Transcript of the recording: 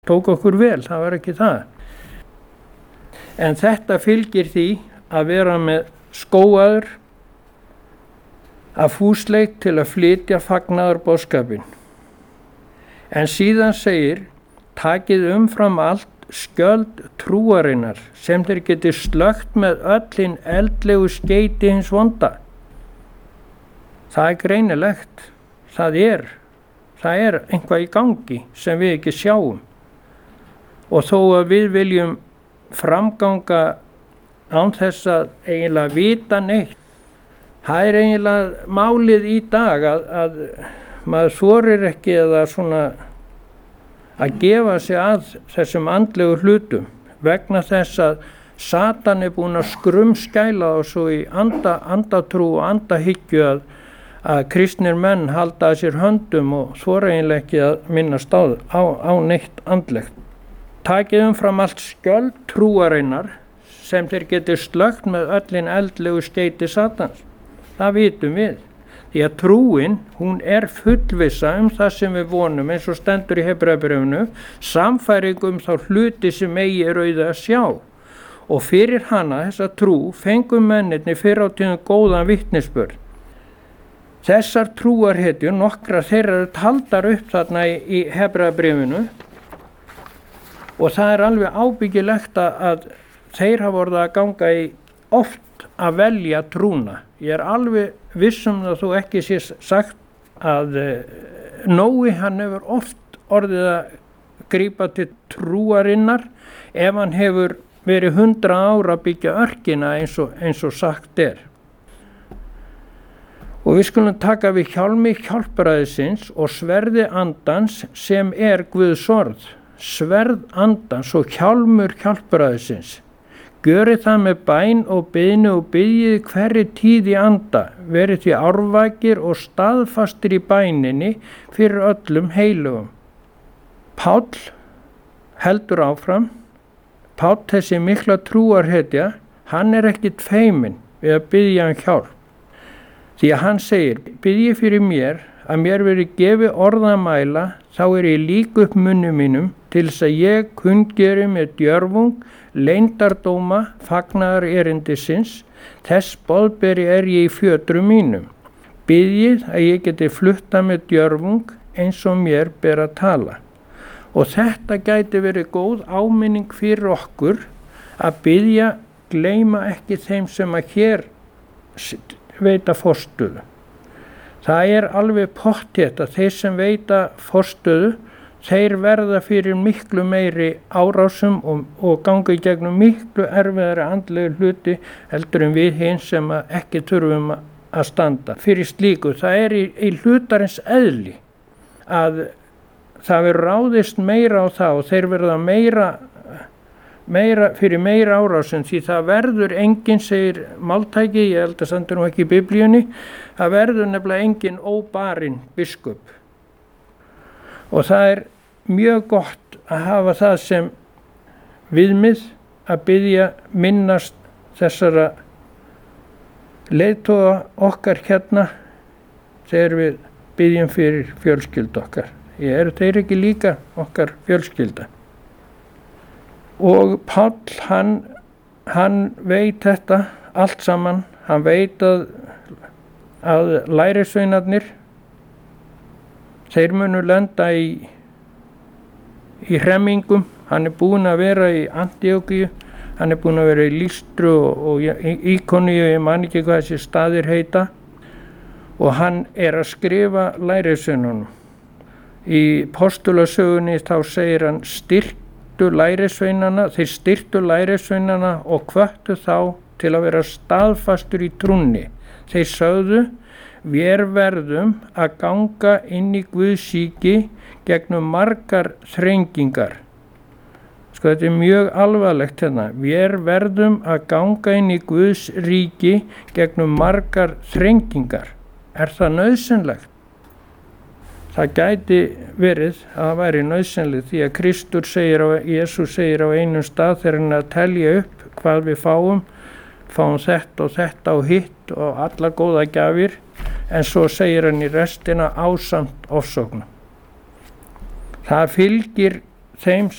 tók okkur vel, það var ekki það. En þetta fylgir því að vera með skóaður af fúsleik til að flytja fagnaðarboðskapinn. En síðan segir, takið umfram allt skjöld trúarinnar sem þeir geti slökkt með öllin eldlegu skeyti hins vonda. Það greinilegt, það er eitthvað í gangi sem við ekki sjáum. Og þó að við viljum framganga án þess að eiginlega vita neitt, það er eiginlega málið í dag að maður þorir ekki eða svona að gefa sig að þessum andlegu hlutum vegna þess að Satan er búinn að skrumskæla og svo í andatrú og andahyggju að kristnir menn halda að sér höndum og þora eiginlega ekki að minnast á neitt andlegt. Takið umfram allt skjöld trúarinnar sem þeir geti slökkt með öllin eldlegu skeyti Satans. Það vitum við. Því að trúin, hún er fullvissa það sem við vonum, eins og stendur í Hebreabréfinu, samfæring þá hluti sem eigi er auðið að sjá. Og fyrir hana, þessa trú, fengum mennirnir fyrr á tíðum góðan vitnisburð. Þessar trúarhetjur, nokkrar þeirra eru taldar upp þarna í Hebreabréfinu og það er alveg ábyggilegt að þeir hafa orðið að ganga í oft að velja trúna. Ég er alveg vissum að þú ekki sé sagt að Nói hann hefur oft orðið að grípa til trúarinnar ef hann hefur verið 100 ára að byggja örkina eins og sagt er. Og við skulum taka við hjálmi hjálpræðisins og sverði andans sem er Guðs orð. Sverð andans og hjálmur hjálpræðisins. Gjörið það með bæn og biðni og biðjið hverri tíð í anda, verið því árvakir og staðfastir í bæninni fyrir öllum heilugum. Páll heldur áfram. Páll, þessi mikla trúarhetja, hann er ekkit feiminn við að biðja hjálp. Því að hann segir, biðjið fyrir mér að mér verið gefið orðamæla, þá er ég lík upp munni mínum til þess að ég kunngeri með djörfung, leyndardóma, fagnaðar erindisins, þess boðberi er ég í fjötrum mínum. Biðjið að ég geti flutta með djörfung eins og mér ber að tala. Og þetta gæti verið góð áminning fyrir okkur að biðja, gleyma ekki þeim sem að hér veita forstöðu. Það er alveg pottþétt að þeir sem veita forstöðu, þeir verða fyrir miklu meiri árásum og ganga í gegnum miklu erfiðari andlegu hluti heldur en við hins sem ekki þurfum að standa. Fyrir slíku, það er í hlutarins eðli að það verður ráðist meira á það og þeir verða fyrir meira árásum því það verður enginn, segir máltæki, ég held að stendur nú ekki í Biblíunni, það verður nefnilega enginn óbarinn biskup. Og það er mjög gott að hafa það sem viðmið að biðja minnast þessara leiðtoga okkar hérna þegar við biðjum fyrir fjölskyldu okkar. Eru þeir ekki líka okkar fjölskylda? Og Páll, hann veit þetta allt saman, hann veit að lærisveinarnir, þeir munu lenda í hremmingum. Hann er búinn að vera í Antíókíu, hann er búinn að vera í Lýstru og Íkoníu, ég man ekki hvað þessi staðir heita, og hann er að skrifa lærisveinunum. Í postulasögunni þá segir hann þeir styrktu lærisveinana og hvöttu þá til að vera staðfastur í trúnni. Þeir sögðu, við verðum að ganga inn í Guðs ríki gegnum margar þrengingar. Sko, þetta er mjög alvarlegt hérna. Við verðum að ganga inn í Guðs ríki gegnum margar þrengingar. Er það nauðsynlegt? Það gæti verið að það væri nauðsynlegt því að Jesús segir á einum stað þegar hann að telja upp hvað við fáum þetta og þetta og hitt og alla góða gjafir, en svo segir hann í restina ásamt ofsóknum. Það fylgir þeim